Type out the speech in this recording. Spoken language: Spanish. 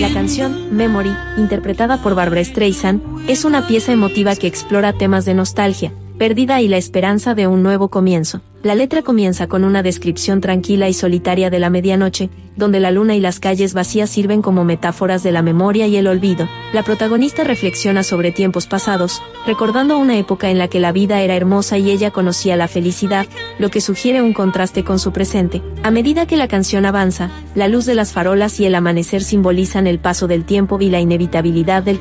La canción Memory, interpretada por Barbra Streisand, es una pieza emotiva que explora temas de nostalgia, pérdida y la esperanza de un nuevo comienzo. La letra comienza con una descripción tranquila y solitaria de la medianoche, donde la luna y las calles vacías sirven como metáforas de la memoria y el olvido. La protagonista reflexiona sobre tiempos pasados, recordando una época en la que la vida era hermosa y ella conocía la felicidad, lo que sugiere un contraste con su presente. A medida que la canción avanza, la luz de las farolas y el amanecer simbolizan el paso del tiempo y la inevitabilidad del